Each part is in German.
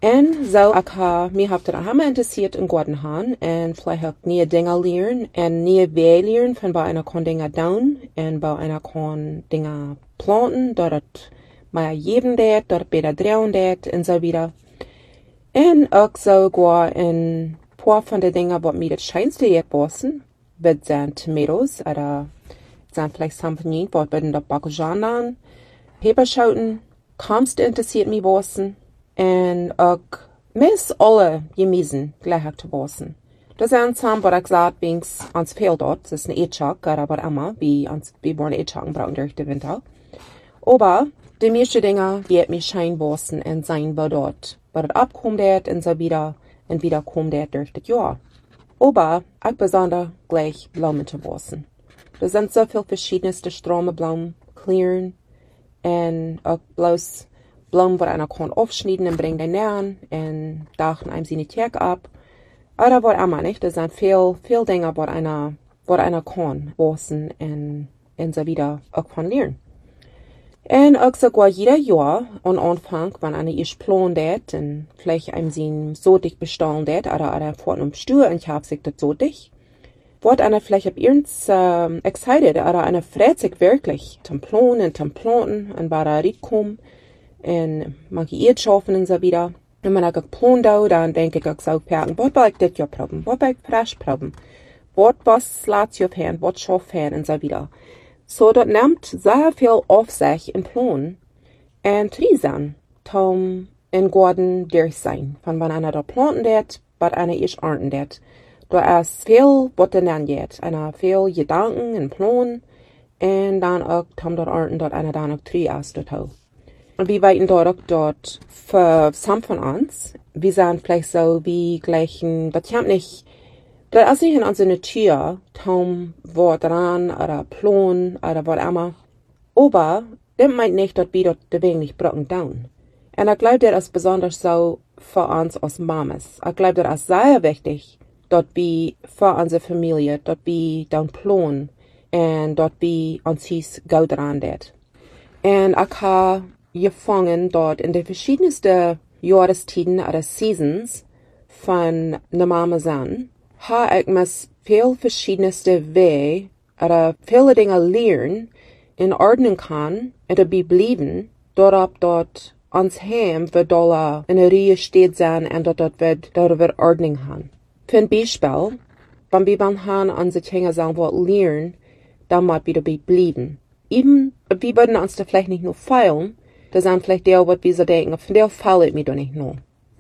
En zo ik me heeft er helemaal interessiert in Gordon gaan. En vielleicht ook nieuwe dingen leren. En nieuwe wegen leren van bij einer kon dingen doen. En bij einer kon dingen planten. Dat het mij geven deed. Dat het beter draaien deed. En zo wieder. En ook zo gewoon een paar van de dingen wat mij het schijnste heeft bossen. Wat zijn tomatoes. Oder zijn vielleicht champignons. Wat werden dat bakkejan aan. Peperschoten. Kamst interessiert mich bossen. En ook mis alle gemiezen gleich te bossen. Dat zijn samen wat ik zei, binks ons veel dort. Dat is een eetschak, aber immer, wie worden eetschaken brauchen durch de winter. Aber de meeste dingen die het mich schein bossen en zijn bij dort. Wat het abkommt deed en zo wieder en wieder kommt deed durch het jaar. Aber ik besonder gleich Blumen te bossen. Er sind so viel verschiedenste Stromeblumen, kleren en ook bloß Blumen, wo einer kann aufschneiden und bringt den an und dachten einem sie nicht ab. Oder wo immer nicht. Das sind viel Dinge, wo einer kann bossen und so wieder auch von lernen. Und auch sogar jeder Jahr am Anfang, wenn einer ihr planen det und vielleicht einem sie so dick bestellen det oder einer fort um Stuhl und ich hab sich das so dick, wird einer vielleicht ab irgends excited oder einer freut sich wirklich zum planen und zum planten und bei der Riedkommen. En mag je eet schaffen en zo wieder. En man ook geplant hou, dan denk ik ook zo perken. Wat wil ik dit jaar proben? Wat wil ik fresh proben? Wat was laat je op hand? Wat schaf hand en zo wieder. So dat neemt sehr veel op zich en plan. En triesen. Tom en Gordon durch zijn. Van wanneer einer dat planten deed, wat einer is ernten deed. Da is veel wat er dan jeet. Einer veel gedanken en plan. En dan ook tom dat ernten, dat einer dan ook drie is dat hou. Und wir weiten dort für some von uns. Wir sind vielleicht so wie gleichen, das kommt nicht, das ist nicht in unserer Natur, Tom, Wort dran, oder Plan, oder was immer. Aber, das meint nicht, dass wir dort den Weg nicht brocken down. Und ich glaube, das ist besonders so für uns als Mamas. Ich glaube, das ist sehr wichtig, dass wir für unsere Familie, dass wir down planen, und dass wir uns gut dran det. Und ich habe gefangen dort in de verschiedenste Jahrestiden oder Seasons von der Mama sein, habe ich mis viel verschiedenste Wege oder viele Dinge lernen in Ordnung kann und dabei bleiben, dort ans Heim wird dolla in der Reihe steht sein und dort wird Ordnung haben. Für ein Beispiel, wenn wir beim unsere Kinder sagen, was lernen, dann muss wir dabei bleiben. Eben, wir würden uns da vielleicht nicht nur feilen, das sind vielleicht die, was wir so denken, von der fällt mir doch nicht nur.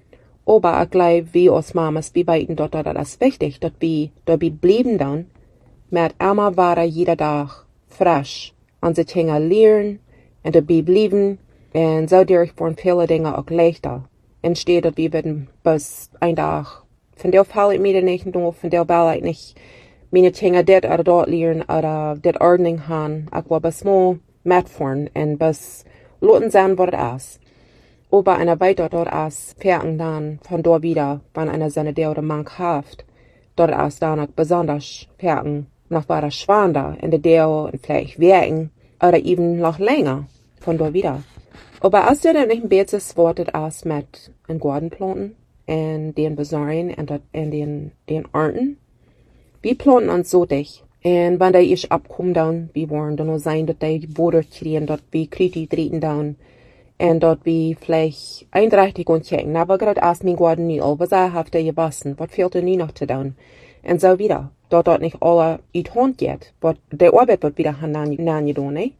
Aber ich glaube, wir als Mamas, wir weiten dort, das ist wichtig, dass wir dabei bleiben dann, mit immer weiter jeder Tag frisch, unsere Kinder lernen und dabei bleiben, und so dadurch werden viele Dinge auch leichter. Entsteht, dass wir werden bis ein Tag, von der fällt mir doch nicht nur, von der will ich nicht, meine Kinder das oder dort lernen oder das Ordnung haben, ich will bis mal mitfahren und bis Loten sein, was es ist. Aber einer weiter dort ist, fähren dann von dort wieder, wenn einer seine der oder Mann haft. Dort ist dann auch besonders fähren, noch weiter schwander in der der und vielleicht wirken, oder eben noch länger von dort wieder. Aber als der dann nicht ein besseres Wort ist mit den Gartenplanten und den Besorgen und den Ernten, wir planten uns so dicht. En wanneer ich abkom dan, we worden dan ook zijn dat die Boden kriegen, dat we kritisch treten dan. En dat we vielleicht eindreichtig und checken. Aber gerade erst mein Garten nie, was habt ihr gewassen, was fehlt ihr nie noch zu tun? Und so wieder. Dort nicht alle in die Hand geht, was der Arbeit wird wieder nachgetan, ne?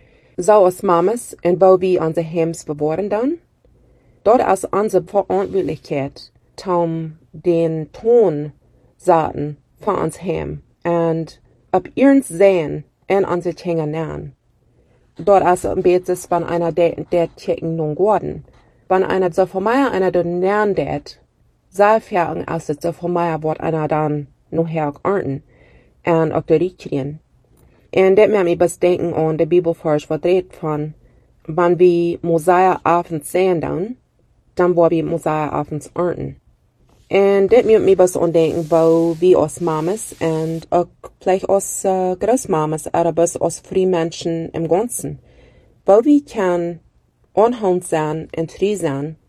So als Mamas, und wo wir unsere Heims bewahren dann, dort ist unsere Verantwortlichkeit, den Ton saten von uns Heim. Und ab ihrens sehen und unsere Kinder nähern. Dort ist ein Betes, wenn einer der checken nun geworden. Wenn einer so von mir einer den nähern det, sei fertig, als es so von mir wird einer dann noch her ernten und auch der Richtlinien. Und das mir was denken an der Bibelvers, was redet von, wenn wir Mosaia abends sehen dann wollen wir Mosaia abends ernten. Und das mir was andenken, wo wir als Mamas und auch vielleicht als Großmamas, aber als Frühmenschen im Ganzen, wo wir kann anhand sein und treu sein,